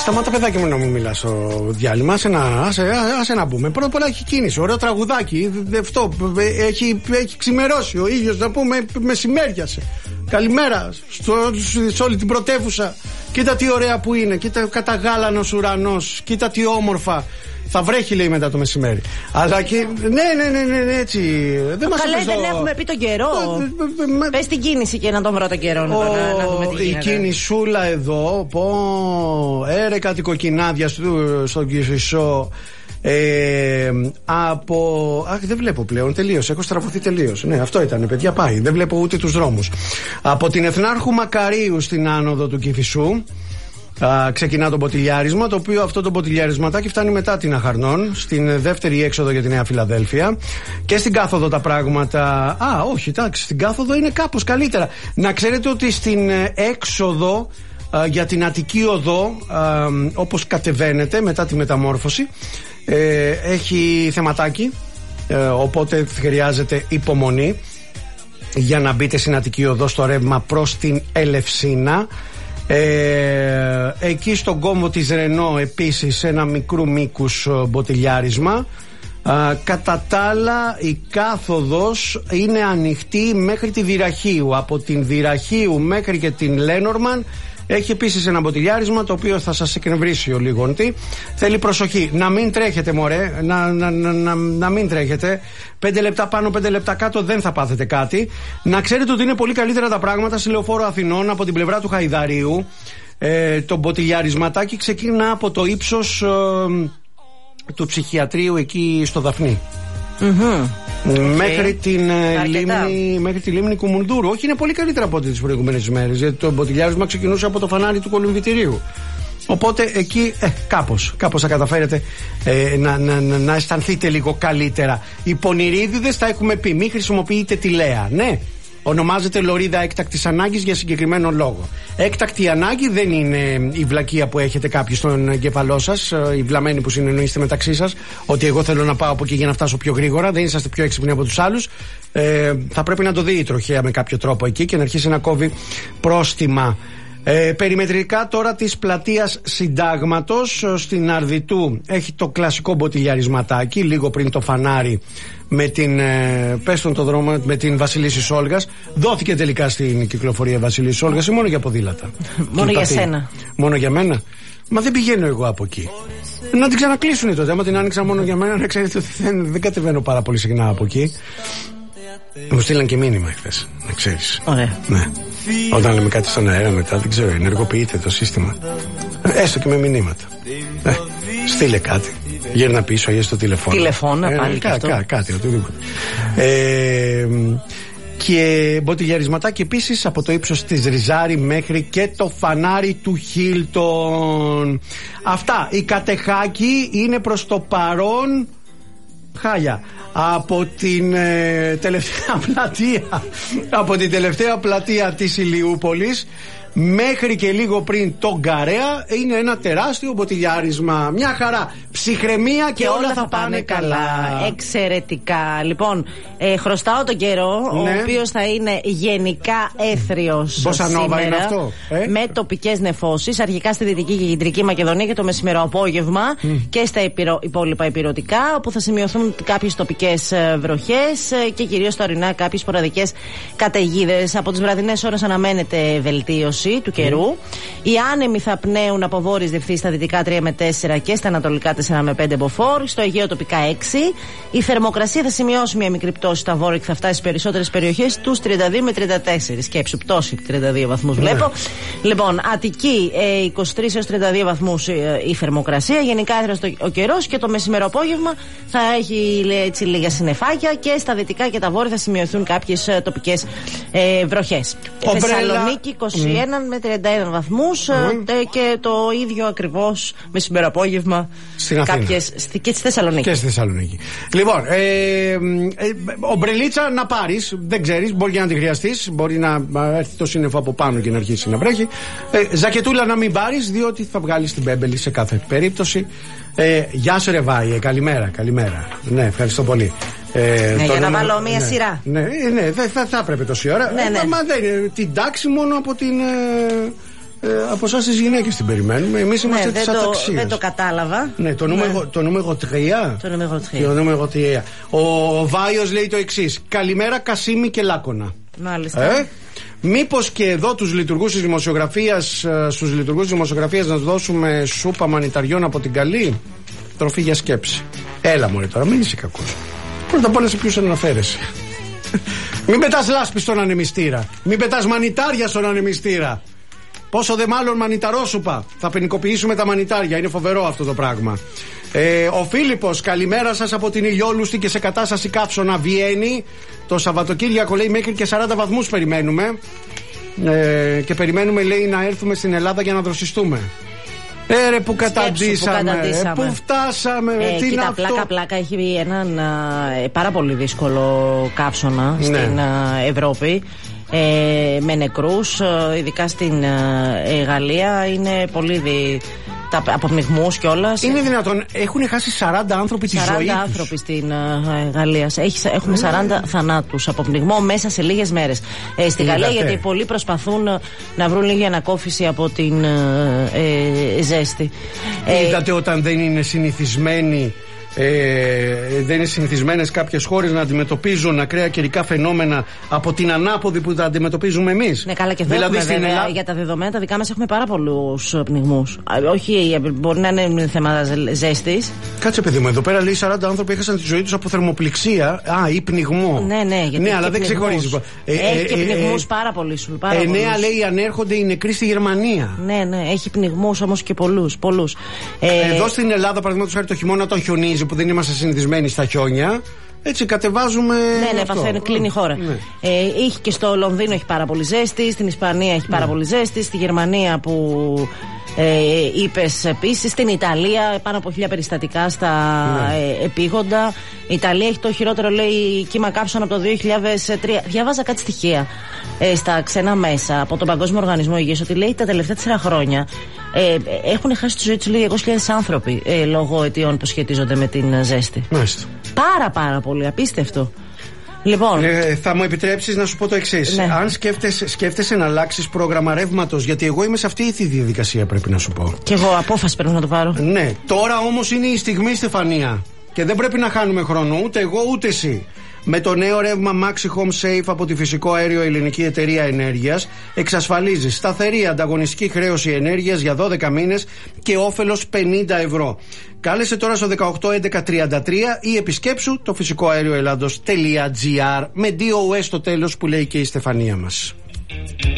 Σταμάτα, παιδάκι μου, να μου μιλάς στο διάλειμμα. Άσε να μπούμε. Πρώτα απ' όλα έχει κίνηση. Ωραίο τραγουδάκι. Αυτό έχει ξημερώσει. Ο ήλιος, να πούμε, μεσημέριασε. Καλημέρα σε όλη την πρωτεύουσα. Κοίτα τι ωραία που είναι. Κοίτα καταγάλανος ουρανός. Κοίτα τι όμορφα. Θα βρέχει, λέει, μετά το μεσημέρι. Αλλά και. Ναι, έτσι. Δεν έχουμε πει τον καιρό. Πες την κίνηση και να τον βρω τον καιρό. Να δούμε τι γίνεται. Η κινησούλα εδώ. Έρε κάτι κοκκινάδια στον Κηφισό. Δεν βλέπω πλέον, τελείως. Έχω στραφωθεί τελείως. Ναι, αυτό ήταν, παιδιά, πάει. Δεν βλέπω ούτε τους δρόμους. Από την Εθνάρχου Μακαρίου στην άνοδο του Κηφισού ξεκινά το ποτηλιάρισμα, το οποίο αυτό το ποτηλιαρισματάκι φτάνει μετά την Αχαρνών, στην δεύτερη έξοδο για τη Νέα Φιλαδέλφια. Και στην κάθοδο τα πράγματα. Όχι, εντάξει, στην κάθοδο είναι κάπως καλύτερα. Να ξέρετε ότι στην έξοδο για την Αττική Οδό, όπως κατεβαίνετε μετά τη μεταμόρφωση, έχει θεματάκι, οπότε χρειάζεται υπομονή για να μπείτε στην Αττική Οδό στο ρεύμα προς την Ελευσίνα. Εκεί στον κόμβο της Ρενό επίσης ένα μικρού μήκους μποτιλιάρισμα. Κατά τα άλλα, η κάθοδος είναι ανοιχτή μέχρι τη Δυραχείου. Από την Δυραχείου μέχρι και την Λένορμαν έχει επίσης ένα μποτιλιάρισμα, το οποίο θα σας εκνευρίσει ο λίγοντι. Θέλει προσοχή. Να μην τρέχετε, μωρέ. Να μην τρέχετε. 5 λεπτά πάνω, 5 λεπτά κάτω δεν θα πάθετε κάτι. Να ξέρετε ότι είναι πολύ καλύτερα τα πράγματα στη Λεωφόρο Αθηνών από την πλευρά του Χαϊδαρίου. Το μποτιλιαρισματάκι ξεκινά από το ύψος του ψυχιατρίου εκεί στο Δαφνί. Μέχρι τη λίμνη Κουμουνδούρου. Όχι, είναι πολύ καλύτερα από ό,τι τις προηγούμενες ημέρες, γιατί το μποτιλιάρισμα ξεκινούσε από το φανάρι του κολυμβητηρίου. Οπότε εκεί κάπως θα καταφέρετε να αισθανθείτε λίγο καλύτερα. Οι πονηρίδιδες θα έχουμε πει, μην χρησιμοποιείτε τη Λέα. Ναι, ονομάζεται λωρίδα έκτακτης ανάγκης για συγκεκριμένο λόγο. Έκτακτη ανάγκη δεν είναι η βλακεία που έχετε κάποιοι στον εγκεφαλό σας, οι βλαμμένοι που συνεννοείστε μεταξύ σας, ότι εγώ θέλω να πάω από εκεί για να φτάσω πιο γρήγορα. Δεν είσαστε πιο έξυπνοι από τους άλλους. Θα πρέπει να το δει η τροχέα με κάποιο τρόπο εκεί και να αρχίσει να κόβει πρόστιμα. Περιμετρικά τώρα της πλατείας Συντάγματος στην Αρδιτού έχει το κλασικό μποτιλιαρισματάκι λίγο πριν το φανάρι με την δρόμο, με την Βασιλίσσης Όλγας. Δόθηκε τελικά στην κυκλοφορία Βασιλίσσης Όλγας ή μόνο για ποδήλατα? Μόνο για σένα. Μόνο για μένα? Μα δεν πηγαίνω εγώ από εκεί. Να την ξανακλείσουν τότε. Άμα την άνοιξα μόνο για μένα, να ξέρετε ότι δεν κατεβαίνω πάρα πολύ συχνά από εκεί. Μου στείλαν και μήνυμα χθες, να ξέρεις. Ωραία. Ναι. Όταν λέμε κάτι στον αέρα μετά, δεν ξέρω, ενεργοποιείται το σύστημα. Έστω και με μηνύματα. Στείλε κάτι. Γέρνα πίσω, αγιές στο τηλεφώνο. Τηλεφώνα πάλι. Κάτι, οτιδήποτε. Και μποτιλιαρισματάκι επίσης από το ύψος της Ριζάρη μέχρι και το φανάρι του Χίλτον. Αυτά. Η Κατεχάκη είναι προς το παρόν χάλια. Από την τελευταία πλατεία της Ηλιούπολης μέχρι και λίγο πριν τον Καρέα είναι ένα τεράστιο μποτιλιάρισμα. Μια χαρά. Ψυχραιμία και όλα θα πάνε καλά. Εξαιρετικά. Λοιπόν, χρωστάω τον καιρό, ναι, ο οποίος θα είναι γενικά έθριος Μποσανόβα είναι αυτό, με τοπικές νεφώσεις, αρχικά στη Δυτική και Κεντρική Μακεδονία και το μεσημεροαπόγευμα και στα υπόλοιπα ηπειρωτικά, όπου θα σημειωθούν κάποιες τοπικές βροχές και κυρίως τα ορεινά κάποιες σποραδικές καταιγίδες. Από τις βραδινές ώρες αναμένεται βελτίωση του καιρού. Οι άνεμοι θα πνέουν από βόρειες διευθύνσεις στα δυτικά 3 με 4 και στα ανατολικά 4 με 5 μποφόρ, στο Αιγαίο τοπικά 6. Η θερμοκρασία θα σημειώσει μια μικρή πτώση στα βόρεια και θα φτάσει στις περισσότερες περιοχές τους 32 με 34. Σκέψου, πτώση 32 βαθμούς βλέπω. Λοιπόν, Αττική 23 έως 32 βαθμούς η θερμοκρασία, γενικά έθρας ο καιρός και το μεσημεροαπόγευμα θα έχει έτσι λίγα συννεφάκια και στα δυτικά και τα βόρεια θα σημειωθούν κάποιες τοπικές βροχές. Θεσσαλονίκη 21 με 31 βαθμούς και το ίδιο ακριβώς μεσημεροαπόγευμα κάποιες και στη Θεσσαλονίκη. Και στη Θεσσαλονίκη. Λοιπόν, ομπρελίτσα να πάρεις, δεν ξέρεις, μπορεί να τη χρειαστείς, μπορεί να έρθει το σύννεφο από πάνω και να αρχίσει να βρέχει. Ζακετούλα να μην πάρεις, διότι θα βγάλεις την πέμπελη σε κάθε περίπτωση. Γεια σου, ρε Βάιε, καλημέρα. Ναι, ευχαριστώ πολύ. Για να βάλω μία σειρά. Ναι, δεν θα έπρεπε τόση ώρα. Μα δεν είναι την τάξη μόνο από την Από εσάς τις γυναίκες την περιμένουμε. Εμείς είμαστε της αταξίας. Δεν το κατάλαβα. Ναι, το νούμερο 3. Το νούμερο 3. Ο Βάιος λέει το εξής: καλημέρα Κασίμη και Λάκωνα. Μάλιστα. Μήπως και εδώ στους λειτουργούς της δημοσιογραφίας να δώσουμε σούπα μανιταριών από την καλή? Τροφή για σκέψη. Έλα μωρέ τώρα, μην είσαι κακός. Πρώτα απ' όλα σε ποιους αναφέρεσαι. Μην πετάς λάσπη στον ανεμιστήρα. Μην πετάς μανιτάρια στον ανεμιστήρα. Πόσο δε μάλλον μανιταρόσουπα. Θα ποινικοποιήσουμε τα μανιτάρια. Είναι φοβερό αυτό το πράγμα. Ο Φίλιππος, καλημέρα σας από την Ηλιόλουστη και σε κατάσταση καύσωνα Βιέννη. Το Σαββατοκύριακο λέει μέχρι και 40 βαθμούς περιμένουμε. Και περιμένουμε λέει να έρθουμε στην Ελλάδα για να δροσιστούμε. Ρε που καταντήσαμε. Που φτάσαμε. Κοίτα, πλάκα έχει έναν πάρα πολύ δύσκολο καύσωνα στην Ευρώπη. Με νεκρούς, ειδικά στην Γαλλία είναι πολύ από πνιγμούς κιόλας. Είναι δυνατόν, έχουν χάσει 40 άνθρωποι τη ζωή τους. 40 άνθρωποι στην Γαλλία. Έχουμε 40 θανάτους από πνιγμό μέσα σε λίγες μέρες. Στη Γαλλία, γιατί πολλοί προσπαθούν να βρουν λίγη ανακόφιση από την ζέστη. Είδατε όταν δεν είναι συνηθισμένοι. Δεν είναι συνηθισμένες κάποιες χώρες να αντιμετωπίζουν ακραία καιρικά φαινόμενα από την ανάποδη που τα αντιμετωπίζουμε εμείς. Ναι, καλά, και εδώ δηλαδή έχουμε, βέβαια, για τα δεδομένα τα δικά μας έχουμε πάρα πολλούς πνιγμούς. Όχι, μπορεί να είναι θέμα ζέστης. Κάτσε, παιδί μου, εδώ πέρα λέει 40 άνθρωποι έχασαν τη ζωή τους από θερμοπληξία ή πνιγμό. Ναι, αλλά δεν ξεχωρίζει. Έχει και πνιγμούς πάρα πολλοί. 9 λέει ανέρχονται οι νεκροί στη Γερμανία. Ναι, έχει πνιγμούς όμως και πολλούς. Εδώ στην Ελλάδα, παραδείγματος χάρη, το χειμώνα όταν χιονίζει, που δεν είμαστε συνηθισμένοι στα χιόνια, έτσι κατεβάζουμε. Ναι, κλείνει η χώρα. Ναι. Και στο Λονδίνο έχει πάρα πολύ ζέστη, στην Ισπανία έχει πάρα πολύ ζέστη, στη Γερμανία που είπες επίσης, στην Ιταλία πάνω από 1000 περιστατικά στα επίγοντα. Η Ιταλία έχει το χειρότερο, λέει, κύμα καύσωνα από το 2003. Διάβαζα κάτι στοιχεία στα ξένα μέσα από τον Παγκόσμιο Οργανισμό Υγείας ότι λέει τα τελευταία 4 χρόνια έχουν χάσει τη ζωή τους 200.000 άνθρωποι λόγω αιτιών που σχετίζονται με την ζέστη. Μάλιστα. Πάρα πολύ, απίστευτο. Λοιπόν, θα μου επιτρέψεις να σου πω το εξής. Ναι. Αν σκέφτεσαι να αλλάξεις πρόγραμμα ρεύματος, γιατί εγώ είμαι σε αυτή τη διαδικασία, πρέπει να σου πω. Και εγώ απόφαση πρέπει να το πάρω. Ναι, τώρα όμως είναι η στιγμή, Στεφανία. Και δεν πρέπει να χάνουμε χρόνο, ούτε εγώ ούτε εσύ. Με το νέο ρεύμα Maxi Home Safe από τη Φυσικό Αέριο Ελληνική Εταιρεία Ενέργειας εξασφαλίζει σταθερή ανταγωνιστική χρέωση ενέργειας για 12 μήνες και όφελος 50 ευρώ. Κάλεσε τώρα στο 181133 ή επισκέψου το φυσικοαέρioελλάδος.gr με DOS στο τέλος που λέει και η Στεφανία μας.